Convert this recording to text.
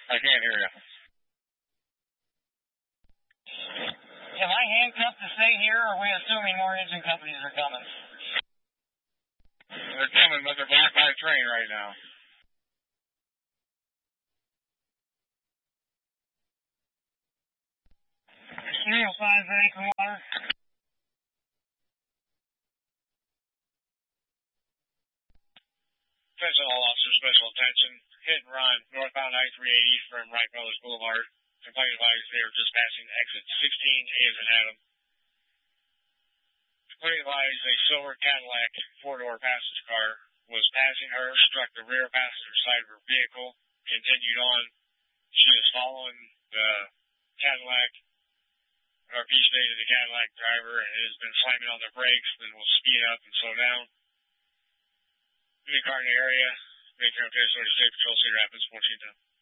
I can't hear you. Am I handcuffed to stay here, or are we assuming more engine companies are coming? They're coming, but they're blocked by a train right now. Serial 5 ready for water. Attention all officers, special attention. Hit and run, northbound I-380 from Wright Brothers Boulevard. Complaint advised they are just passing exit 16A as in Adam. Complaint advised a silver Cadillac four-door passenger car was passing her, struck the rear passenger side of her vehicle, continued on. She is following the Cadillac, or orchestrated the Cadillac driver, and has been slamming on the brakes, then will speed up and slow down. In the car in the area, make your own case, State Patrol, Cedar Rapids, 1410.